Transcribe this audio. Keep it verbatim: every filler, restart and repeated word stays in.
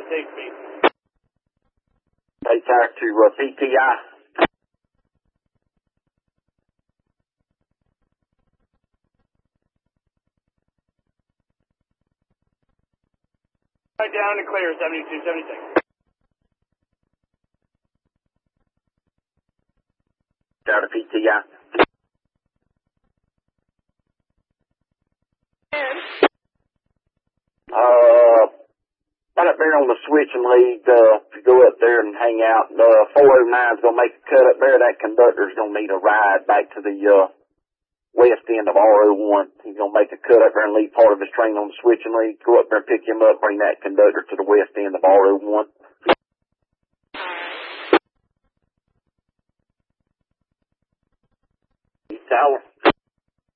take me. Take her to uh, C T I. Right down and clear, seventy-two, seventy-six. Down to P T I. Uh, right up there on the switching lead, uh, if you go up there and hang out, uh, four oh nine's gonna make a cut up there. That conductor's gonna need a ride back to the, uh, west end of R oh one. He's gonna make a cut up there and leave part of his train on the switching lead. Go up there and pick him up, bring that conductor to the west end of R oh one. Tower.